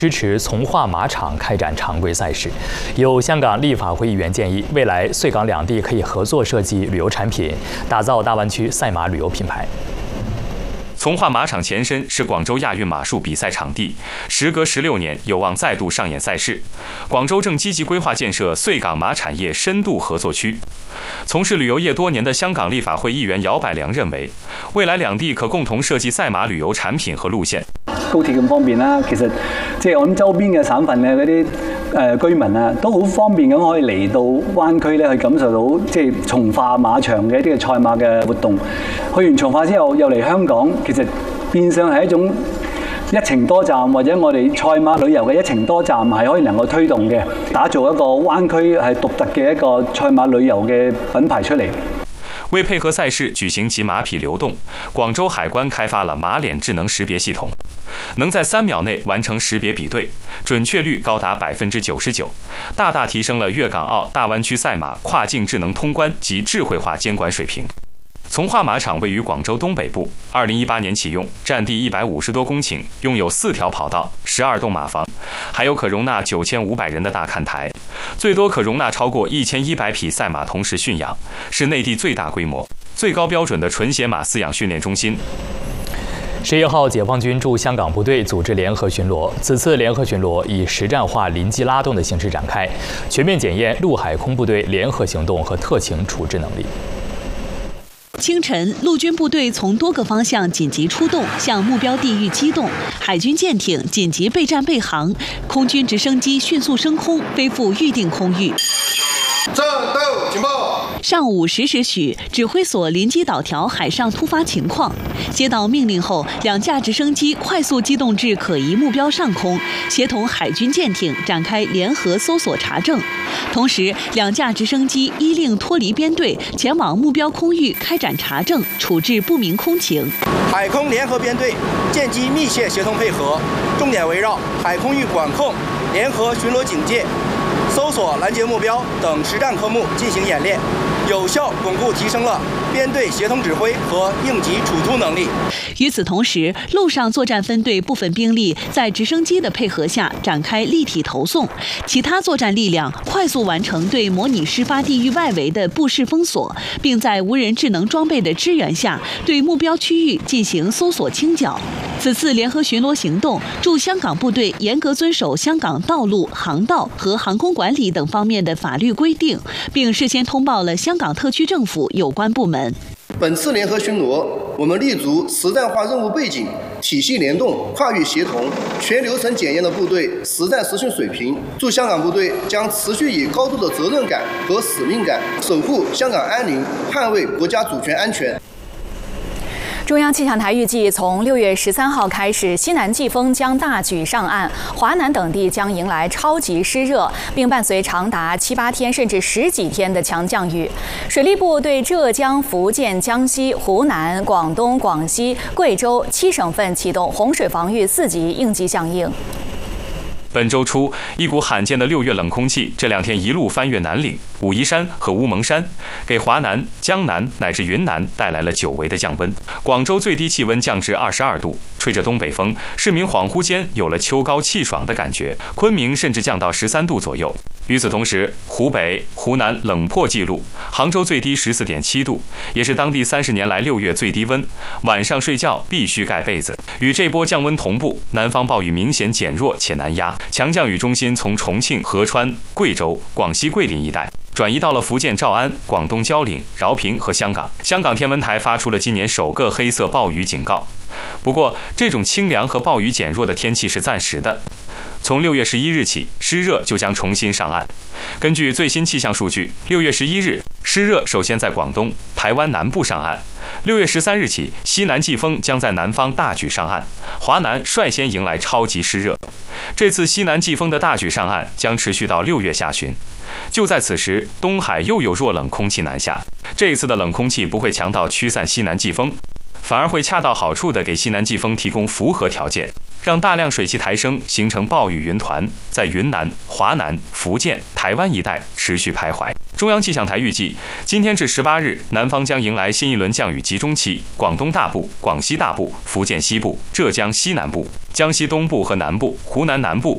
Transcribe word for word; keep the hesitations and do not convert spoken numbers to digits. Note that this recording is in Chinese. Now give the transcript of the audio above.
支持从化马场开展常规赛事。有香港立法会议员建议，未来穗港两地可以合作设计旅游产品，打造大湾区赛马旅游品牌。 从化马场前身是广州亚运马术比赛场地，时隔十六年有望再度上演赛事。广州正积极规划建设穗港马产业深度合作区。从事旅游业多年的香港立法会议員姚柏良認為，未來兩地可共同設計賽馬旅遊產品和路線。 高鐵咁方便啦，其實即係我諗周邊嘅省份嘅嗰啲誒居民啊，都好方便咁可以嚟到灣區咧，去感受到即係從化馬場嘅一啲嘅賽馬嘅活動。去完從化之後，又嚟香港，其實變相係一種一程多站，或者我哋賽馬旅遊嘅一程多站係可以能夠推動嘅，打造一個灣區係獨特嘅一個賽馬旅遊嘅品牌出嚟。 為配合賽事舉行騎馬匹流動，廣州海關開發了馬臉智能識別系統，能在三秒內完成識別比對，準確率高達百分之九十九，大大提升了粵港澳大灣區賽馬跨境智能通關及智慧化監管水平。 從化馬場位於廣州東北部，二零一八年啟用，佔地一百五十多公頃，擁有四條跑道、十二棟馬房，還有可容納九千五百人的大看台，最多可容納超過一千一百匹賽馬同時馴養，是內地最大規模、最高標準的純血馬飼養訓練中心。 十一號，解放軍駐香港部隊組織聯合巡邏。此次聯合巡邏以實戰化臨機拉動的形式展開，全面檢驗陸海空部隊聯合行動和特情處置能力。 清晨，陸軍部隊從多個方向緊急出動，向目標地域機動；海軍艦艇緊急備戰備航，空軍直升機迅速升空，飛赴預定空域。 戰鬥警報。 上午十時許，指揮所臨機導調海上突發情況，接到命令後，兩架直升機快速機動至可疑目標上空，協同海軍艦艇展開聯合搜索查證。同時，兩架直升機依令脫離編隊，前往目標空域開展查證，處置不明空情。 海空聯合編隊艦機密切協同配合，重點圍繞海空域管控、聯合巡邏警戒、搜索攔截目標等實戰科目進行演練，有效鞏固提升了編隊協同指揮和應急處突能力。 與此同時，陸上作戰分隊部分兵力在直升機的配合下展開立體投送，其他作戰力量快速完成對模擬事發地域外圍的布勢封鎖，並在無人智能裝備的支援下對目標區域進行搜索清剿。此次聯合巡邏行動，駐香港部隊嚴格遵守香港道路、航道和航空管理等方面的法律規定，並事先通報了香港特區政府有關部門。 本次聯合巡邏，我們立足實戰化任務背景、體系聯動、跨域協同、全流程檢驗的部隊實戰實訓水平，駐香港部隊將持續以高度的責任感和使命感，守護香港安寧，捍衛國家主權安全。 中央氣象台預計，從六月十三號開始，西南季風將大舉上岸，華南等地將迎來超級濕熱，並伴隨長達七八天甚至十幾天的強降雨。水利部對浙江、福建、江西、湖南、廣東、廣西、貴州七省份啟動洪水防禦四級應急響應。 本周初，一股罕見的六月冷空氣這兩天一路翻越南嶺、武夷山和烏蒙山，給華南、江南乃至雲南帶來了久違的降溫。廣州最低氣溫降至二十二度，吹着東北風，市民恍惚間有了秋高氣爽的感覺。昆明甚至降到十三度左右。與此同時，湖北、湖南冷破紀錄，杭州最低十四點七度，也是當地三十年來六月最低溫。晚上睡覺必須蓋被子。與這波降溫同步，南方暴雨明顯減弱且南壓。 強降雨中心從重慶、合川、貴州、廣西桂林一帶轉移到了福建兆安、廣東蕉嶺、饒平和香港。香港天文台發出了今年首個黑色暴雨警告。不過，這種清涼和暴雨減弱的天氣是暫時的。從六月十一日起，濕熱就將重新上岸。根據最新氣象數據，六月十一日，濕熱首先在廣東、台灣南部上岸。 六月十三日起，西南季風將在南方大舉上岸，華南率先迎來超級濕熱。這次西南季風的大舉上岸將持續到六月下旬。就在此時，東海又有弱冷空氣南下。這一次的冷空氣不會強到驅散西南季風，反而會恰到好處地給西南季風提供符合條件，讓大量水汽抬升，形成暴雨雲團，在雲南、華南、福建、台灣一帶持續徘徊。中央氣象台預計，今天至十八日，南方將迎來新一輪降雨集中期，廣東大部、廣西大部、福建西部、浙江西南部、江西東部和南部、湖南南部、